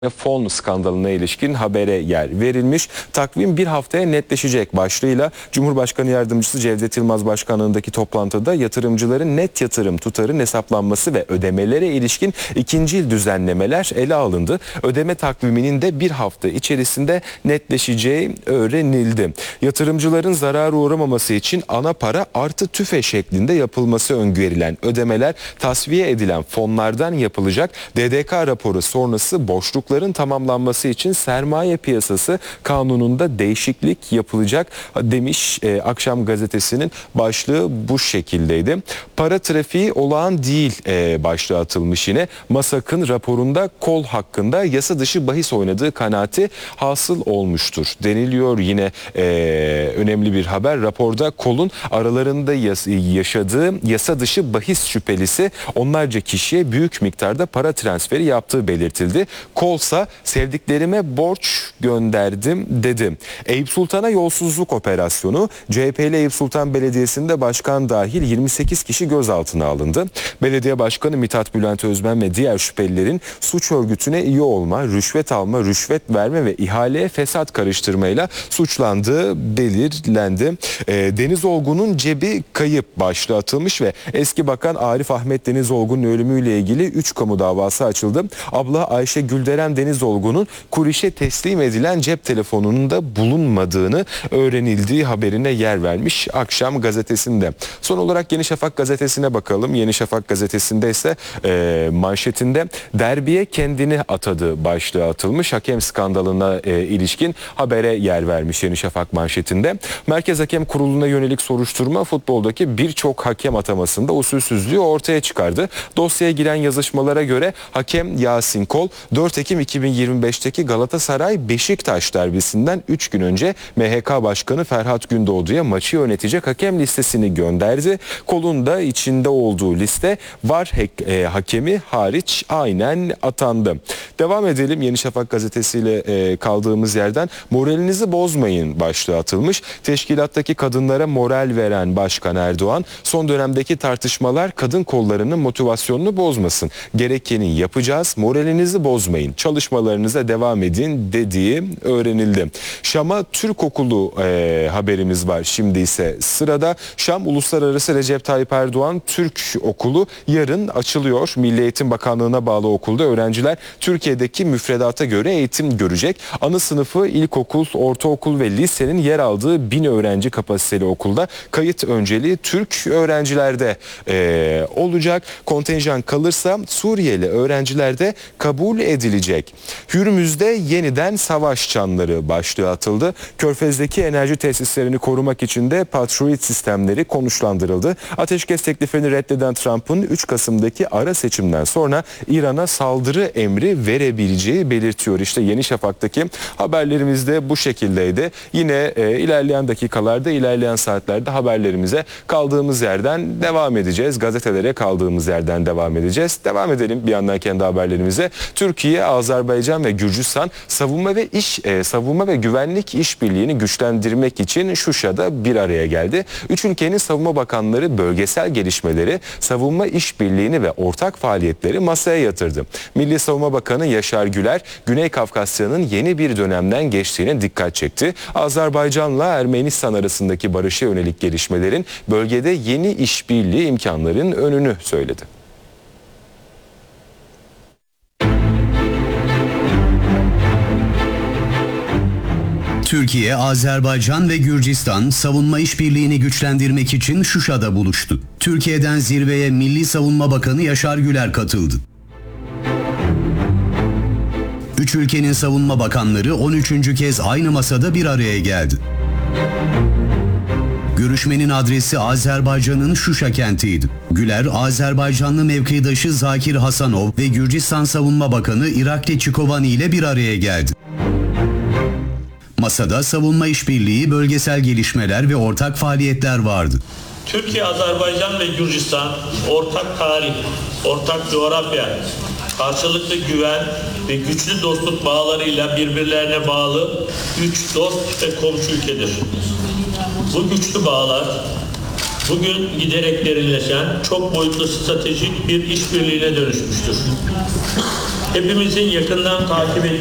fon skandalına ilişkin habere yer verilmiş. Takvim bir haftaya netleşecek başlığıyla Cumhurbaşkanı Yardımcısı Cevdet Yılmaz Başkanlığındaki toplantıda yatırımcıların net yatırım tutarın hesaplanması ve ödemelere ilişkin ikincil düzenlemeler ele alındı. Ödeme takviminin de bir hafta içerisinde netleşeceği öğrenildi. Yatırımcıların zarara uğramaması için ana para artı tüfe şeklinde yapılması öngörülen ödemeler tasfiye edilen fonlardan yapılacak. DDK raporu sonrası boşluk tamamlanması için sermaye piyasası kanununda değişiklik yapılacak demiş. Akşam gazetesinin başlığı bu şekildeydi. Para trafiği olağan değil başlığı atılmış yine. MASAK'ın raporunda kol hakkında yasa dışı bahis oynadığı kanaati hasıl olmuştur deniliyor. Yine önemli bir haber. Raporda kolun aralarında yaşadığı yasa dışı bahis şüphelisi onlarca kişiye büyük miktarda para transferi yaptığı belirtildi. Kol sevdiklerime borç gönderdim dedi. Eyüp Sultan'a yolsuzluk operasyonu. CHP'li Eyüp Sultan Belediyesi'nde başkan dahil 28 kişi gözaltına alındı. Belediye Başkanı Mithat Bülent Özmen ve diğer şüphelilerin suç örgütüne üye olma, rüşvet alma, rüşvet verme ve ihaleye fesat karıştırmayla suçlandığı belirlendi. Deniz Olgun'un cebi kayıp başlığı atılmış ve eski bakan Arif Ahmet Deniz Olgun'un ölümüyle ilgili 3 kamu davası açıldı. Abla Ayşe Gülderen Deniz Olgun'un Kuriş'e teslim edilen cep telefonunun da bulunmadığını öğrenildiği haberine yer vermiş Akşam gazetesinde. Son olarak Yeni Şafak gazetesine bakalım. Yeni Şafak gazetesinde ise manşetinde derbiye kendini atadı başlığı atılmış. Hakem skandalına ilişkin habere yer vermiş Yeni Şafak manşetinde. Merkez Hakem Kurulu'na yönelik soruşturma futboldaki birçok hakem atamasında usulsüzlüğü ortaya çıkardı. Dosyaya giren yazışmalara göre hakem Yasin Kol 4 Ekim 2025'teki Galatasaray Beşiktaş derbisinden 3 gün önce MHK Başkanı Ferhat Gündoğdu'ya maçı yönetecek hakem listesini gönderdi. Kol'un da içinde olduğu liste VAR hakemi hariç aynen atandı. Devam edelim Yeni Şafak gazetesiyle kaldığımız yerden. Moralinizi bozmayın başlığı atılmış. Teşkilattaki kadınlara moral veren Başkan Erdoğan, son dönemdeki tartışmalar kadın kollarının motivasyonunu bozmasın. Gerekeni yapacağız, moralinizi bozmayın, çalışmalarınıza devam edin dediği öğrenildi. Şam'a Türk Okulu haberimiz var. Şimdi ise sırada Şam Uluslararası Recep Tayyip Erdoğan Türk Okulu yarın açılıyor. Milli Eğitim Bakanlığı'na bağlı okulda öğrenciler Türkiye'deki müfredata göre eğitim görecek. Ana sınıfı, ilkokul, ortaokul ve lisenin yer aldığı 1000 öğrenci kapasiteli okulda kayıt önceliği Türk öğrencilerde olacak. Kontenjan kalırsa Suriyeli öğrenciler de kabul edilecek. Hürmüz'de yeniden savaş çanları başlığı atıldı. Körfez'deki enerji tesislerini korumak için de Patriot sistemleri konuşlandırıldı. Ateşkes teklifini reddeden Trump'ın 3 Kasım'daki ara seçimden sonra İran'a saldırı emri verebileceği belirtiyor. İşte Yeni Şafak'taki haberlerimiz de bu şekildeydi. Yine ilerleyen dakikalarda, ilerleyen saatlerde haberlerimize kaldığımız yerden devam edeceğiz. Gazetelere kaldığımız yerden devam edeceğiz. Devam edelim bir yandan kendi haberlerimize. Türkiye, Azerbaycan ve Gürcistan savunma ve güvenlik işbirliğini güçlendirmek için Şuşa'da bir araya geldi. Üç ülkenin savunma bakanları bölgesel gelişmeleri, savunma işbirliğini ve ortak faaliyetleri masaya yatırdı. Milli Savunma Bakanı Yaşar Güler, Güney Kafkasya'nın yeni bir dönemden geçtiğine dikkat çekti. Azerbaycan'la Ermenistan arasındaki barışa yönelik gelişmelerin bölgede yeni işbirliği imkanlarının önünü söyledi. Türkiye, Azerbaycan ve Gürcistan savunma işbirliğini güçlendirmek için Şuşa'da buluştu. Türkiye'den zirveye Milli Savunma Bakanı Yaşar Güler katıldı. Üç ülkenin savunma bakanları 13. kez aynı masada bir araya geldi. Görüşmenin adresi Azerbaycan'ın Şuşa kentiydi. Güler, Azerbaycanlı mevkidaşı Zakir Hasanov ve Gürcistan Savunma Bakanı Irakli Çikovani ile bir araya geldi. Masada savunma işbirliği, bölgesel gelişmeler ve ortak faaliyetler vardı. Türkiye, Azerbaycan ve Gürcistan ortak tarih, ortak coğrafya, karşılıklı güven ve güçlü dostluk bağlarıyla birbirlerine bağlı 3 dost ve komşu ülkedir. Bu güçlü bağlar bugün giderek derinleşen çok boyutlu stratejik bir işbirliğine dönüşmüştür. hepimizin yakından takip ettiği